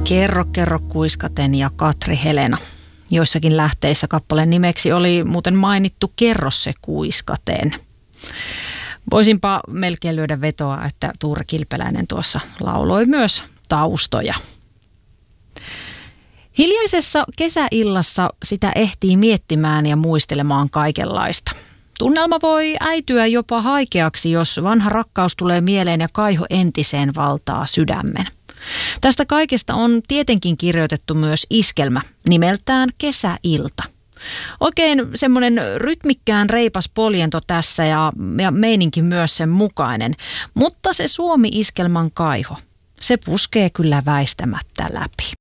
Kerro, kerro kuiskaten ja Katri Helena. Joissakin lähteissä kappaleen nimeksi oli muuten mainittu Kerro se kuiskaten. Voisinpa melkein lyödä vetoa, että Tuure Kilpeläinen tuossa lauloi myös taustoja. Hiljaisessa kesäillassa sitä ehtii miettimään ja muistelemaan kaikenlaista. Tunnelma voi äityä jopa haikeaksi, jos vanha rakkaus tulee mieleen ja kaiho entiseen valtaa sydämen. Tästä kaikesta on tietenkin kirjoitettu myös iskelmä nimeltään Kesäilta. Oikein semmoinen rytmikkään reipas poljento tässä ja meininki myös sen mukainen, mutta se Suomi-iskelman kaiho, se puskee kyllä väistämättä läpi.